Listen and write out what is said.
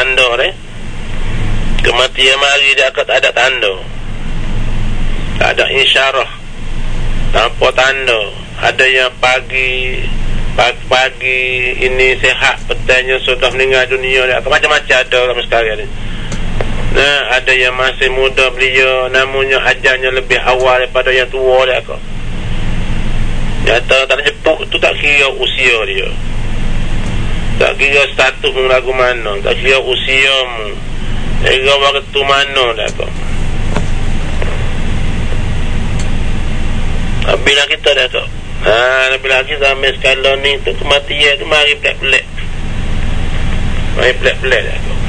tanda deh. Kematian mari dia tak ada tanda. Tak ada isyarah. Tanpa tanda. Ada yang pagi ini sehat, petanya sudah meninggal dunia dia. Macam-macam ada sampai sekarang ni. Nah, ada yang masih muda belia, namanya ajalnya lebih awal daripada yang tua dia kau. Nyata tak jepuk tu tak kira usia dia. Tak kira status lagu mana, tak kira usiamu. Kira waktu mana dah kau. Bila kita dah kau. Bila kita ambil skala ni tu kematian tu mari pelik-pelik. Mari pelik-pelik dah kau.